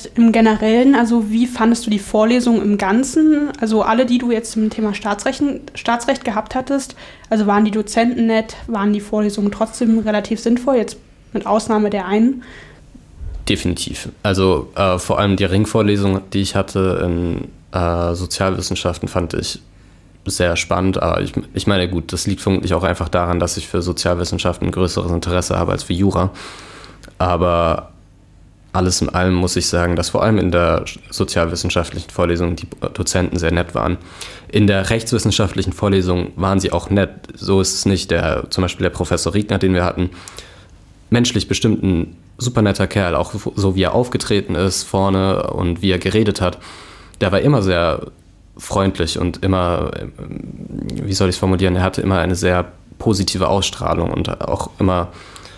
vielleicht im Generellen, also wie fandest du die Vorlesung im Ganzen? Also alle, die du jetzt zum Thema Staatsrecht gehabt hattest, also waren die Dozenten nett, waren die Vorlesungen trotzdem relativ sinnvoll, jetzt mit Ausnahme der einen? Definitiv. Also vor allem die Ringvorlesung, die ich hatte in Sozialwissenschaften, fand ich sehr spannend. Aber ich meine, gut, das liegt vermutlich auch einfach daran, dass ich für Sozialwissenschaften ein größeres Interesse habe als für Jura. Aber alles in allem muss ich sagen, dass vor allem in der sozialwissenschaftlichen Vorlesung die Dozenten sehr nett waren. In der rechtswissenschaftlichen Vorlesung waren sie auch nett. So ist es nicht. Zum Beispiel der Professor Riegner, den wir hatten, menschlich bestimmt ein super netter Kerl, auch so wie er aufgetreten ist vorne und wie er geredet hat. Der war immer sehr freundlich und immer, wie soll ich es formulieren, er hatte immer eine sehr positive Ausstrahlung und auch immer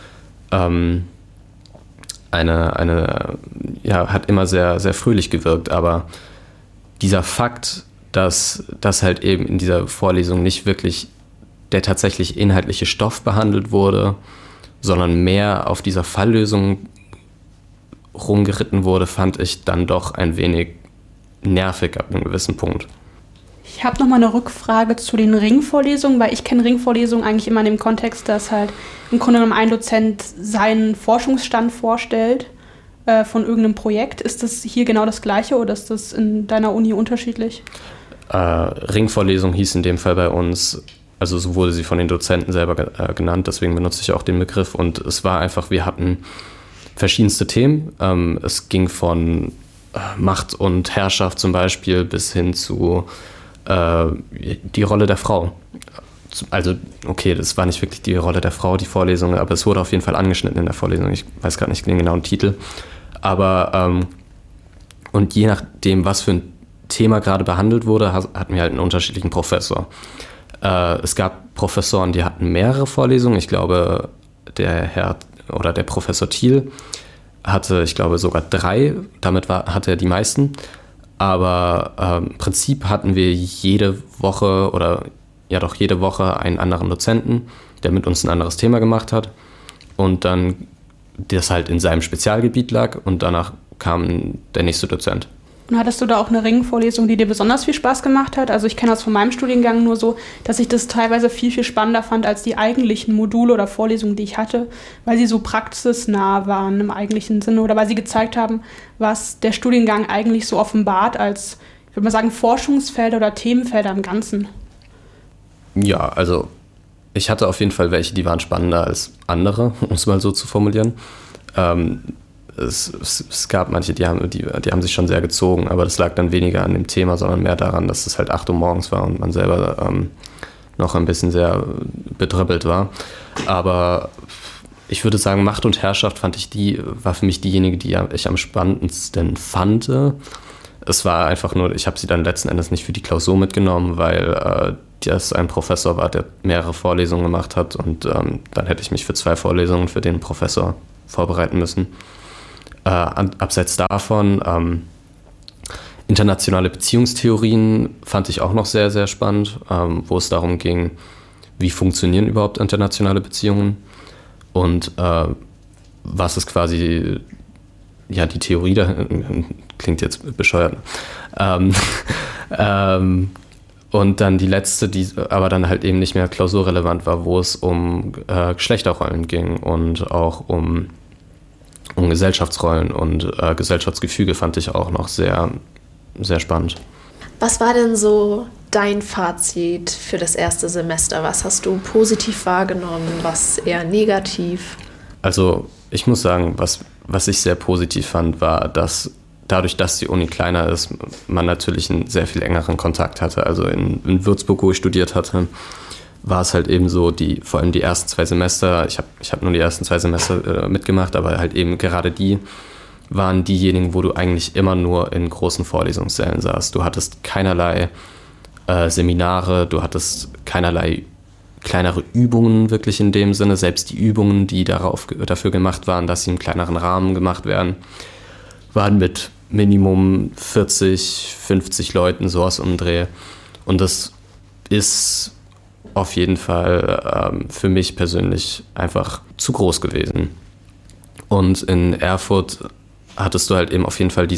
hat immer sehr, sehr fröhlich gewirkt, aber dieser Fakt, dass halt eben in dieser Vorlesung nicht wirklich der tatsächlich inhaltliche Stoff behandelt wurde, sondern mehr auf dieser Falllösung rumgeritten wurde, fand ich dann doch ein wenig nervig ab einem gewissen Punkt. Ich habe noch mal eine Rückfrage zu den Ringvorlesungen, weil ich kenne Ringvorlesungen eigentlich immer in dem Kontext, dass halt im Grunde genommen ein Dozent seinen Forschungsstand vorstellt von irgendeinem Projekt. Ist das hier genau das Gleiche oder ist das in deiner Uni unterschiedlich? Ringvorlesung hieß in dem Fall bei uns, also so wurde sie von den Dozenten selber genannt, deswegen benutze ich auch den Begriff. Und es war einfach, wir hatten verschiedenste Themen. Es ging von Macht und Herrschaft zum Beispiel bis hin zu die Rolle der Frau. Also, okay, das war nicht wirklich die Rolle der Frau, die Vorlesung, aber es wurde auf jeden Fall angeschnitten in der Vorlesung. Ich weiß gerade nicht den genauen Titel. Aber, und je nachdem, was für ein Thema gerade behandelt wurde, hatten wir halt einen unterschiedlichen Professor. Es gab Professoren, die hatten mehrere Vorlesungen. Ich glaube, der Professor Thiel hatte, ich glaube, sogar 3. Damit hatte er die meisten. Aber im Prinzip hatten wir jede Woche einen anderen Dozenten, der mit uns ein anderes Thema gemacht hat und dann das halt in seinem Spezialgebiet lag und danach kam der nächste Dozent. Und hattest du da auch eine Ringvorlesung, die dir besonders viel Spaß gemacht hat? Also ich kenne das von meinem Studiengang nur so, dass ich das teilweise viel, viel spannender fand als die eigentlichen Module oder Vorlesungen, die ich hatte, weil sie so praxisnah waren im eigentlichen Sinne oder weil sie gezeigt haben, was der Studiengang eigentlich so offenbart als, ich würde mal sagen, Forschungsfelder oder Themenfelder im Ganzen. Ja, also ich hatte auf jeden Fall welche, die waren spannender als andere, um es mal so zu formulieren. Es gab manche, die haben sich schon sehr gezogen, aber das lag dann weniger an dem Thema, sondern mehr daran, dass es halt 8 Uhr morgens war und man selber noch ein bisschen sehr bedröppelt war. Aber ich würde sagen, Macht und Herrschaft war für mich diejenige, die ich am spannendsten fand. Es war einfach nur, ich habe sie dann letzten Endes nicht für die Klausur mitgenommen, weil das ein Professor war, der mehrere Vorlesungen gemacht hat und dann hätte ich mich für 2 Vorlesungen für den Professor vorbereiten müssen. Abseits davon, internationale Beziehungstheorien fand ich auch noch sehr, sehr spannend, wo es darum ging, wie funktionieren überhaupt internationale Beziehungen und was ist quasi, ja, die Theorie da, klingt jetzt bescheuert. Und dann die letzte, die aber dann halt eben nicht mehr klausurrelevant war, wo es um Geschlechterrollen ging und auch um Gesellschaftsrollen und Gesellschaftsgefüge fand ich auch noch sehr, sehr spannend. Was war denn so dein Fazit für das erste Semester? Was hast du positiv wahrgenommen, was eher negativ? Also ich muss sagen, was ich sehr positiv fand, war, dass dadurch, dass die Uni kleiner ist, man natürlich einen sehr viel engeren Kontakt hatte. Also in Würzburg, wo ich studiert hatte, war es halt eben so, vor allem die ersten 2 Semester, ich hab nur die ersten 2 Semester mitgemacht, aber halt eben gerade die waren diejenigen, wo du eigentlich immer nur in großen Vorlesungssälen saßt. Du hattest keinerlei Seminare, du hattest keinerlei kleinere Übungen wirklich in dem Sinne. Selbst die Übungen, die dafür gemacht waren, dass sie im kleineren Rahmen gemacht werden, waren mit Minimum 40, 50 Leuten, sowas um den Dreh. Und das ist auf jeden Fall für mich persönlich einfach zu groß gewesen. Und in Erfurt hattest du halt eben auf jeden Fall